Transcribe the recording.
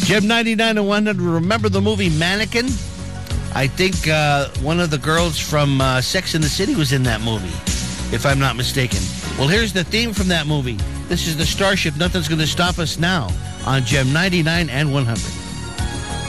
Gem 99 and 100. Remember the movie Mannequin? I think one of the girls from Sex and the City was in that movie, if I'm not mistaken. Well, here's the theme from that movie. This is the Starship. Nothing's going to stop us now on Gem 99 and 100.